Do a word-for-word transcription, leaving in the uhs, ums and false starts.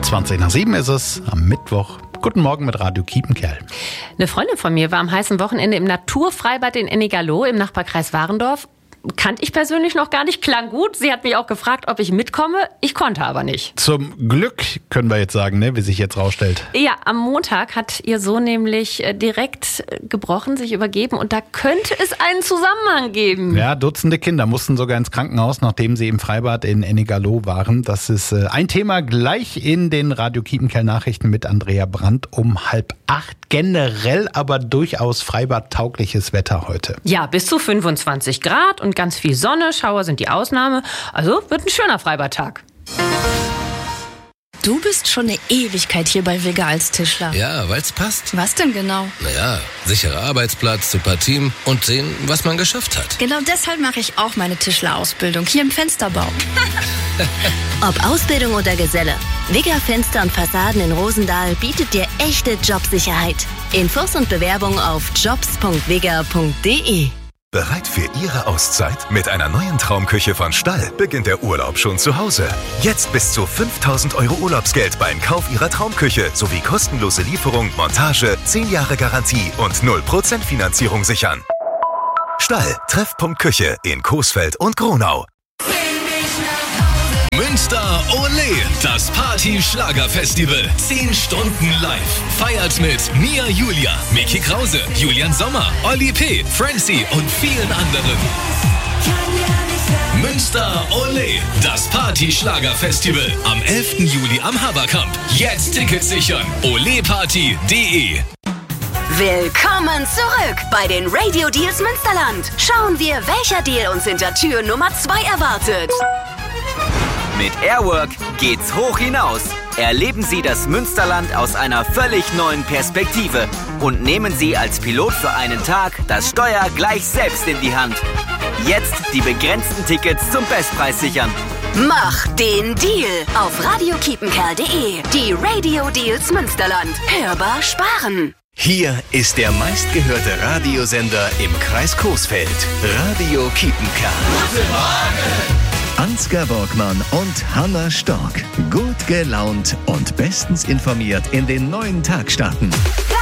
zwanzig nach sieben ist es am Mittwoch. Guten Morgen mit Radio Kiepenkerl. Eine Freundin von mir war am heißen Wochenende im Naturfreibad in Ennigerloh im Nachbarkreis Warendorf. Kannte ich persönlich noch gar nicht, klang gut. Sie hat mich auch gefragt, ob ich mitkomme. Ich konnte aber nicht. Zum Glück können wir jetzt sagen, ne, wie sich jetzt rausstellt. Ja, am Montag hat ihr Sohn nämlich direkt gebrochen, sich übergeben. Und da könnte es einen Zusammenhang geben. Ja, Dutzende Kinder mussten sogar ins Krankenhaus, nachdem sie im Freibad in Ennigerloh waren. Das ist ein Thema gleich in den Radio Kiepenkerl Nachrichten mit Andrea Brandt um halb acht. Generell aber durchaus freibadtaugliches Wetter heute. Ja, bis zu fünfundzwanzig Grad und ganz viel Sonne. Schauer sind die Ausnahme. Also wird ein schöner Freibadtag. Du bist schon eine Ewigkeit hier bei Wigger als Tischler. Ja, weil's passt. Was denn genau? Naja, sicherer Arbeitsplatz, super Team und sehen, was man geschafft hat. Genau deshalb mache ich auch meine Tischlerausbildung hier im Fensterbau. Ob Ausbildung oder Geselle, Wigger Fenster und Fassaden in Rosendahl bietet dir echte Jobsicherheit. Infos und Bewerbung auf jobs punkt wigger punkt de. Bereit für Ihre Auszeit? Mit einer neuen Traumküche von Stall beginnt der Urlaub schon zu Hause. Jetzt bis zu fünftausend Euro Urlaubsgeld beim Kauf Ihrer Traumküche sowie kostenlose Lieferung, Montage, zehn Jahre Garantie und null Prozent Finanzierung sichern. Stall, Treffpunkt Küche in Coesfeld und Gronau. Münster Olé, das Party-Schlager-Festival. Zehn Stunden live. Feiert mit Mia Julia, Micky Krause, Julian Sommer, Oli P., Francie und vielen anderen. Münster Olé, das Party-Schlager-Festival. Am elften Juli am Haberkamp. Jetzt Tickets sichern. oleparty punkt de. Willkommen zurück bei den Radio Deals Münsterland. Schauen wir, welcher Deal uns hinter Tür Nummer zwei erwartet. Mit Airwork geht's hoch hinaus. Erleben Sie das Münsterland aus einer völlig neuen Perspektive und nehmen Sie als Pilot für einen Tag das Steuer gleich selbst in die Hand. Jetzt die begrenzten Tickets zum Bestpreis sichern. Mach den Deal auf radio kiepenkerl punkt de. Die Radio Deals Münsterland. Hörbar sparen. Hier ist der meistgehörte Radiosender im Kreis Coesfeld. Radio Kiepenkerl. Guten Morgen! Ansgar Borgmann und Hanna Stork. Gut gelaunt und bestens informiert in den neuen Tag starten.